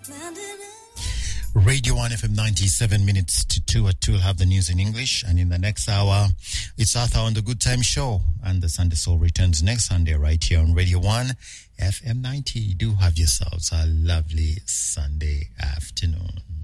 Radio 1 FM 97 minutes to 2 at 2 will have the news in English, and in the next hour it's Arthur on the Good Time Show, and the Sunday Soul returns next Sunday right here on Radio 1 FM 90. Do have yourselves a lovely Sunday afternoon.